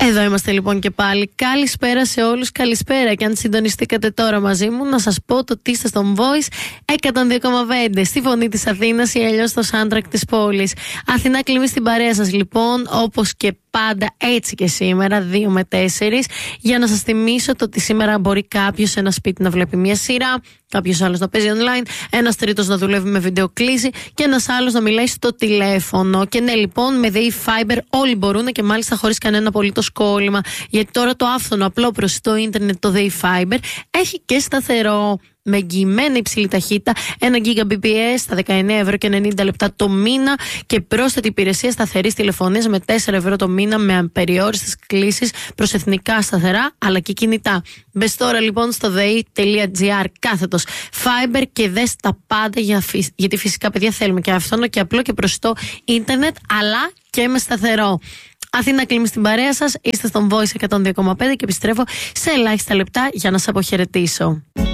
Εδώ είμαστε λοιπόν και πάλι. Καλησπέρα σε όλους, καλησπέρα. Και αν συντονιστήκατε τώρα μαζί μου, να σας πω το τι είστε στον Voice 102,5 στη φωνή της Αθήνας ή αλλιώς στο soundtrack της πόλης. Αθηνά Κλιμή στην παρέα σας λοιπόν, όπως και πάντα, έτσι και σήμερα, 2 με 4, για να σας θυμίσω το ότι σήμερα μπορεί κάποιος σε ένα σπίτι να βλέπει μια σειρά, κάποιος άλλος να παίζει online, ένας τρίτος να δουλεύει με βιντεοκλήση και ένας άλλος να μιλάει στο τηλέφωνο. Και ναι, λοιπόν, με ΔΕΗ Fiber όλοι μπορούν και μάλιστα χωρίς κανένα απολύτως κόλλημα. Γιατί τώρα το άφθονο απλό προσιτό ίντερνετ, το ΔΕΗ Fiber, έχει και σταθερό, με εγγυημένη υψηλή ταχύτητα, 1 Gbps στα 19,90 το μήνα και πρόσθετη υπηρεσία σταθερής τηλεφωνίας με 4 το μήνα με απεριόριστες κλήσεις προς εθνικά σταθερά αλλά και κινητά. Μπες τώρα λοιπόν στο dei.gr/Fiber και δες τα πάντα γιατί φυσικά, παιδιά, θέλουμε και αυτόν και απλό και προσιτό ίντερνετ αλλά και με σταθερό. Αθήνα Κλιμή στην παρέα σας, είστε στον Voice 102,5 και επιστρέφω σε ελάχιστα λεπτά για να σας αποχαιρετήσω.